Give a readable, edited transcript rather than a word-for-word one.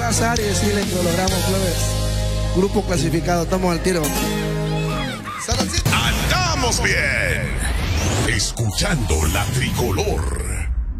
abrazar y decirle que lo logramos, Flores. Grupo clasificado, estamos al tiro. ¡Andamos bien! Escuchando la tricolor.